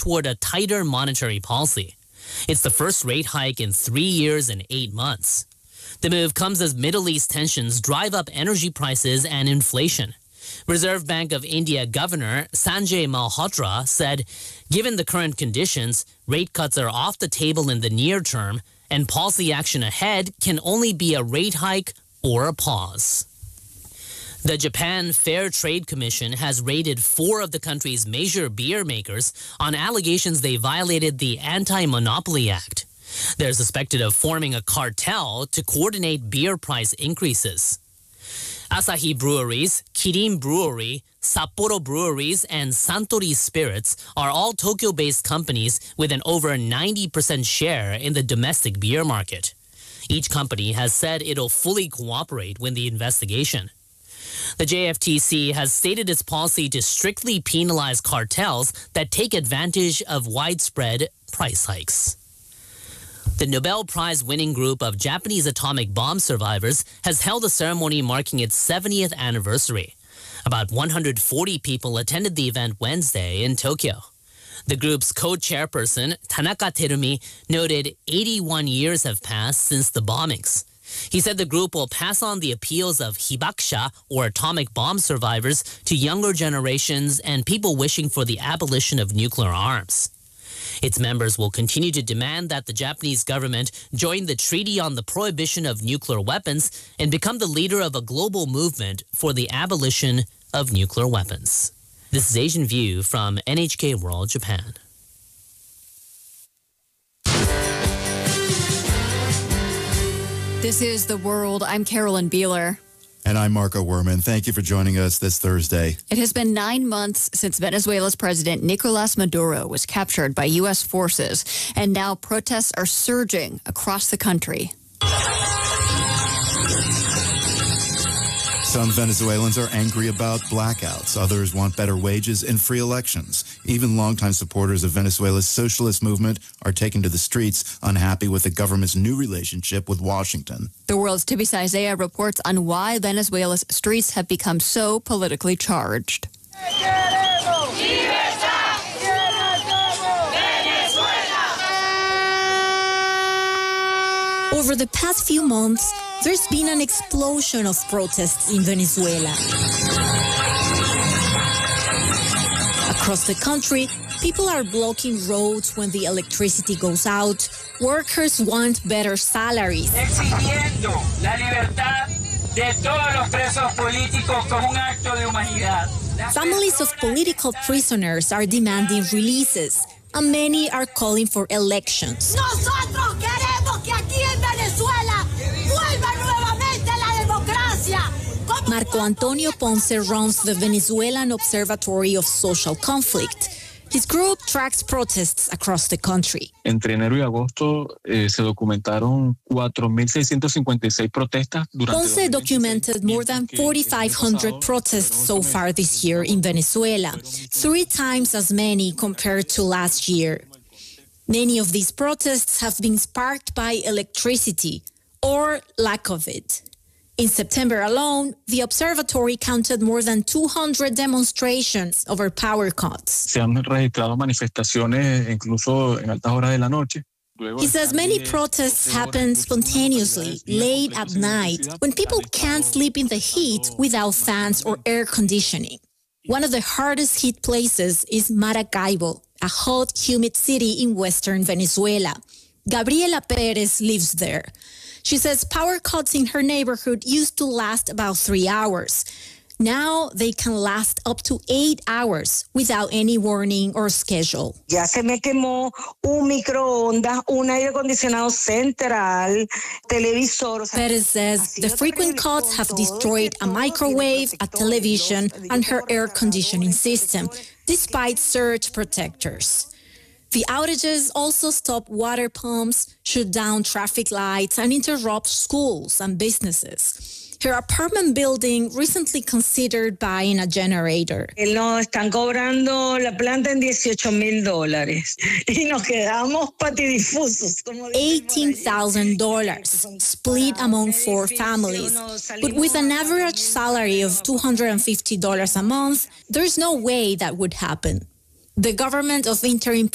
toward a tighter monetary policy. It's the first rate hike in 3 years and 8 months. The move comes as Middle East tensions drive up energy prices and inflation. Reserve Bank of India Governor Sanjay Malhotra said, given the current conditions, rate cuts are off the table in the near term, and policy action ahead can only be a rate hike or a pause. The Japan Fair Trade Commission has raided 4 of the country's major beer makers on allegations they violated the Anti-Monopoly Act. They're suspected of forming a cartel to coordinate beer price increases. Asahi Breweries, Kirin Brewery, Sapporo Breweries, and Suntory Spirits are all Tokyo-based companies with an over 90% share in the domestic beer market. Each company has said it'll fully cooperate with the investigation. The JFTC has stated its policy to strictly penalize cartels that take advantage of widespread price hikes. The Nobel Prize-winning group of Japanese atomic bomb survivors has held a ceremony marking its 70th anniversary. About 140 people attended the event Wednesday in Tokyo. The group's co-chairperson, Tanaka Terumi, noted 81 years have passed since the bombings. He said the group will pass on the appeals of hibakusha, or atomic bomb survivors, to younger generations and people wishing for the abolition of nuclear arms. Its members will continue to demand that the Japanese government join the Treaty on the Prohibition of Nuclear Weapons and become the leader of a global movement for the abolition of nuclear weapons. This is Asian View from NHK World Japan. This is The World. I'm Carolyn Beeler. And I'm Marco Werman. Thank you for joining us this Thursday. It has been 9 months since Venezuela's President Nicolas Maduro was captured by U.S. forces, and now protests are surging across the country. Some Venezuelans are angry about blackouts. Others want better wages and free elections. Even longtime supporters of Venezuela's socialist movement are taking to the streets, unhappy with the government's new relationship with Washington. The World's Tibisay Isaiah reports on why Venezuela's streets have become so politically charged. Over the past few months, there's been an explosion of protests in Venezuela. Across the country, people are blocking roads when the electricity goes out. Workers want better salaries. Exigiendo la libertad de todos los presos políticos como un acto de humanidad. Families of political prisoners are demanding releases, and many are calling for elections. Nosotros queremos que aquí en Venezuela vuelva nuevamente la democracia. Marco Antonio Ponce runs the Venezuelan Observatory of Social Conflict. His group tracks protests across the country. Entre enero y agosto se documentaron 4,656 protestas. Ponce documented more than 4,500 protests so far this year in Venezuela, 3 times as many compared to last year. Many of these protests have been sparked by electricity or lack of it. In September alone, the observatory counted more than 200 demonstrations over power cuts. Se han registrado manifestaciones incluso en altas horas de la noche. He says many protests happen spontaneously, late at night, when people can't sleep in the heat without fans or air conditioning. One of the hardest hit places is Maracaibo, a hot, humid city in western Venezuela. Gabriela Perez lives there. She says power cuts in her neighborhood used to last about 3 hours. Now they can last up to 8 hours without any warning or schedule. Ya se me quemó un microondas, un aire acondicionado central, televisor. Perez says the frequent cuts have destroyed a microwave, a television, and her air conditioning system, despite surge protectors. The outages also stop water pumps, shut down traffic lights, and interrupt schools and businesses. Her apartment building recently considered buying a generator. Nos están cobrando la planta en $18,000 y nos quedamos patidifusos. $18,000 split among 4 families. But with an average salary of $250 a month, there's no way that would happen. The government of interim